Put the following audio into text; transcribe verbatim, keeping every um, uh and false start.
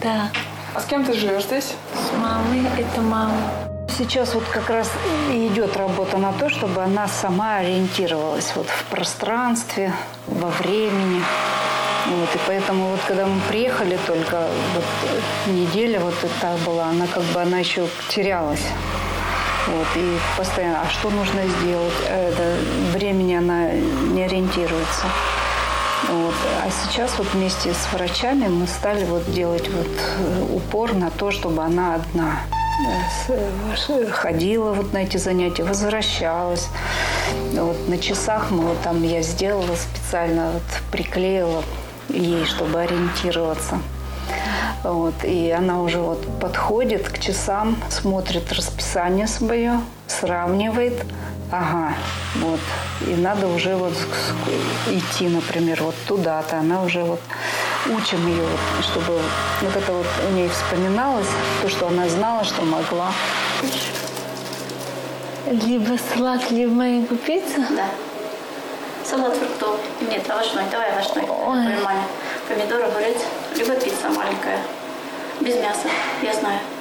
Да. А с кем ты живешь здесь? С мамой. Это мама. Сейчас вот как раз и идет работа на то, чтобы она сама ориентировалась вот в пространстве, во времени. Вот, и поэтому вот когда мы приехали, только вот неделя вот эта была, она как бы она еще терялась. Вот, и постоянно, а что нужно сделать? Это, времени она не ориентируется. Вот. А сейчас вот вместе с врачами мы стали вот делать вот упор на то, чтобы она одна ходила вот на эти занятия, возвращалась. Вот на часах мы вот там я сделала специально, вот приклеила ей, чтобы ориентироваться. Вот. И она уже вот подходит к часам, смотрит расписание свое, сравнивает. Ага, вот. И надо уже вот идти, например, вот туда-то. Она уже вот учим ее, вот, чтобы вот это вот у ней вспоминалось, то, что она знала, что могла. Либо салат, либо маленькую пиццу? Да. Салат фруктовый. Нет, овощной. Давай овощной. Нормально. Помидор, огурец. Либо пицца маленькая. Без мяса. Я знаю.